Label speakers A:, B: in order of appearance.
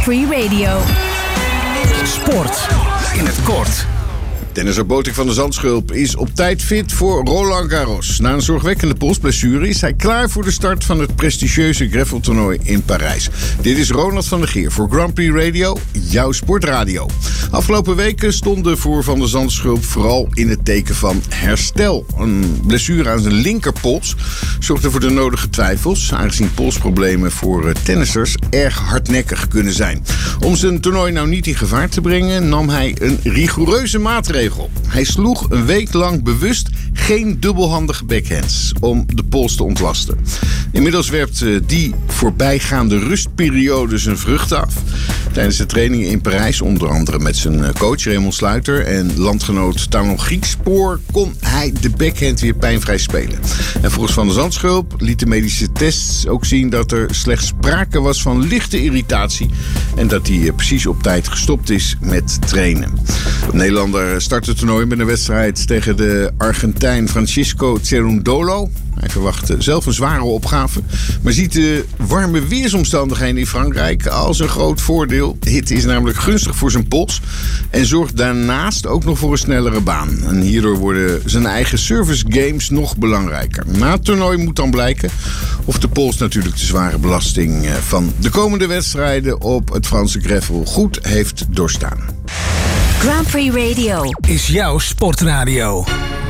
A: Grand Prix Radio.
B: Sport in het kort.
C: Tennisser Botik van der Zandschulp is op tijd fit voor Roland Garros. Na een zorgwekkende polsblessure is hij klaar voor de start van het prestigieuze graveltoernooi in Parijs. Dit is Ronald van der Geer voor Grand Prix Radio, jouw sportradio. Afgelopen weken stonden voor Van der Zandschulp vooral in het teken van herstel. Een blessure aan zijn linkerpols zorgde voor de nodige twijfels, aangezien polsproblemen voor tennissers erg hardnekkig kunnen zijn. Om zijn toernooi nou niet in gevaar te brengen, nam hij een rigoureuze maatregel. Hij sloeg een week lang bewust geen dubbelhandige backhands om de pols te ontlasten. Inmiddels werpt die voorbijgaande rustperiode zijn vruchten af. Tijdens de trainingen in Parijs, onder andere met zijn coach Raymond Sluiter en landgenoot Tanon Griekspoor, kon hij de backhand weer pijnvrij spelen. En volgens Van der Zandschulp lieten medische tests ook zien dat er slechts sprake was van lichte irritatie en dat hij precies op tijd gestopt is met trainen. De Nederlander start het toernooi met een wedstrijd tegen de Argentijn Francisco Cerundolo. Hij verwacht zelf een zware opgave, maar ziet de warme weersomstandigheden in Frankrijk als een groot voordeel. Hitte is namelijk gunstig voor zijn pols en zorgt daarnaast ook nog voor een snellere baan. En hierdoor worden zijn eigen service games nog belangrijker. Na het toernooi moet dan blijken of de pols natuurlijk de zware belasting van de komende wedstrijden op het Franse gravel goed heeft doorstaan.
A: Grand Prix Radio
B: Is jouw sportradio.